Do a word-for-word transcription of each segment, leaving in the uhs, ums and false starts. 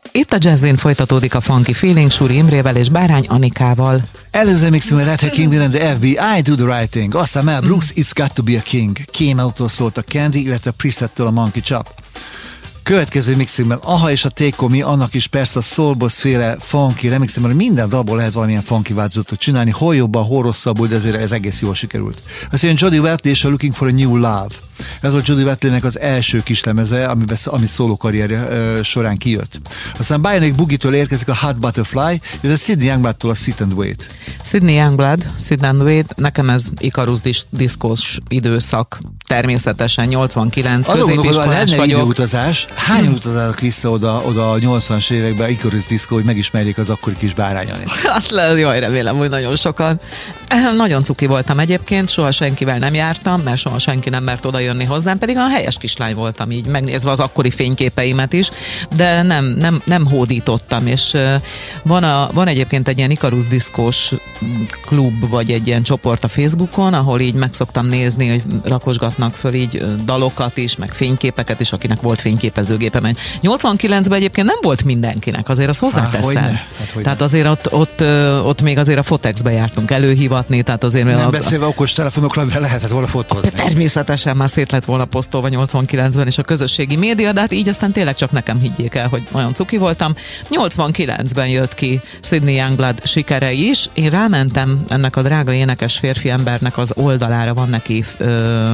Itt a Jazzin folytatódik a Funky Feeling Súri Imrével és Bárány Anikával. Előző miximben Red Hat King, Miranda ef bé, I Do The Right Thing, aztán Mel Brooks, It's Got To Be A King, Kémeltől szólt a Candy, illetve Presettől a Monkey Chop. Következő mixingben Aha és a Take On Me, annak is persze a Soulboss féle funky remixingben, minden dalból lehet valamilyen funky változatot csinálni, hol jobban, hol rosszabbul, de ezért ez egész jól sikerült. Aztán Jody Watley és a Looking For A New Love. Ez volt Jody Watleynek az első kislemeze, ami, ami szóló karrierje uh, során kijött. Aztán Bionic Boogie-től érkezik a Hot Butterfly, és a Sydney Youngblood-tól a Sit and Wait. Sydney Youngblood, Sit and Wait, nekem ez Ikarus diszkós időszak, természetesen nyolcvankilenc, középiskolás vagyok. Időutazás. Hány hmm. utazálok vissza oda, oda a nyolcvanas években Ikarus diszkó, hogy megismerjék az akkori kis Bárányon? Hát le, jaj, remélem, hogy nagyon sokan. Nagyon cuki voltam egyébként, soha senkivel nem jártam, mert soha senki nem mert oda jönni hozzám, pedig a helyes kislány voltam így, megnézve az akkori fényképeimet is, de nem, nem, nem hódítottam, és van, a, van egyébként egy ilyen Ikarus diszkós klub, vagy egy ilyen csoport a Facebookon, ahol így meg szoktam nézni, hogy rakosgatnak föl így dalokat is, meg fényképeket is, akinek volt fényképezőgépe. Mert nyolcvankilencben egyébként nem volt mindenkinek, azért azt hozzáteszem. Hát, tehát azért ott, ott, ott még azért a Fotexbe jártunk előhívatni, tehát azért... Nem a, beszélve okos telefonokra, mert lehetett volna fotózni. Természetesen már szét lett volna posztolva nyolcvankilencben és a közösségi média, de hát így aztán tényleg csak nekem higgyék el, hogy nagyon cuki voltam. nyolcvankilencben jött ki Sydney Youngblood sikere is. Én rámentem ennek a drága énekes férfi embernek az oldalára, van neki ö,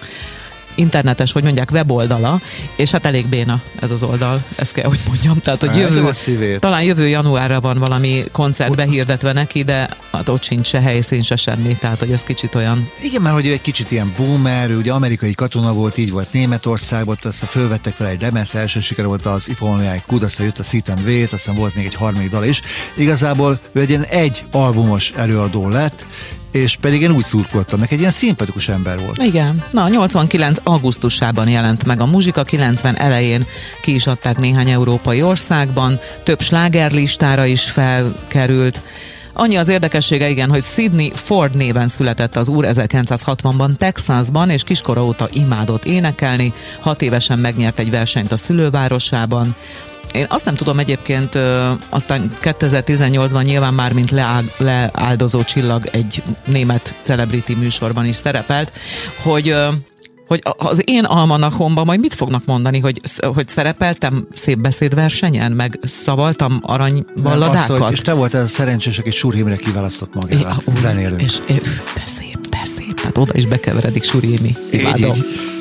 internetes, hogy mondják, weboldala, és hát elég béna ez az oldal, ezt kell, hogy mondjam. Tehát, hogy jövő, talán jövő januárra van valami koncert behirdetve neki, de hát ott sincs se helyszín, se semmi, tehát, hogy ez kicsit olyan... Igen, mert hogy egy kicsit ilyen boomer, ugye amerikai katona volt, így volt Németországban, aztán fölvettek vele egy lemez, első sikere volt az If Only I Could, aztán jött a Sit and Wait, aztán volt még egy harmadik dal is. Igazából ő egy ilyen egy albumos előadó lett, és pedig én úgy szurkoltam, neki egy ilyen szimpatikus ember volt. Igen. Na, nyolcvankilenc augusztusában jelent meg a muzsika, kilencven elején ki is adták néhány európai országban, több slágerlistára is felkerült. Annyi az érdekessége, igen, hogy Sidney Ford néven született az úr ezerkilencszázhatvanban Texasban, és kiskora óta imádott énekelni, hat évesen megnyert egy versenyt a szülővárosában. Én azt nem tudom egyébként, ö, aztán kétezer-tizennyolcban nyilván már mint leáld, leáldozó csillag egy német celebrity műsorban is szerepelt, hogy, ö, hogy az én almanachomban majd mit fognak mondani, hogy, hogy szerepeltem szép beszédversenyen, meg szavaltam aranyballadákat? Azt, és te voltál a szerencsés, aki Súri Imre kiválasztott magára zenélőn. És, és de szép, de szép, tehát oda is bekeveredik Súri Imi. Imádom.